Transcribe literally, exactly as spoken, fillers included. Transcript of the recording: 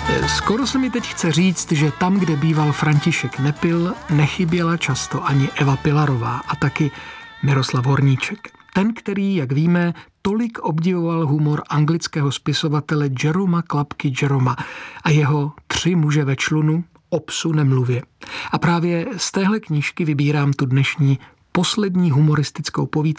Skoro se mi teď chce říct, že tam, kde býval František Nepil, nechyběla často ani Eva Pilarová a taky Miroslav Horníček. Ten, který, jak víme, tolik obdivoval humor anglického spisovatele Jeroma Klapky Jeroma a jeho Tři muže ve člunu, o psu nemluvě. A právě z téhle knížky vybírám tu dnešní poslední humoristickou povídku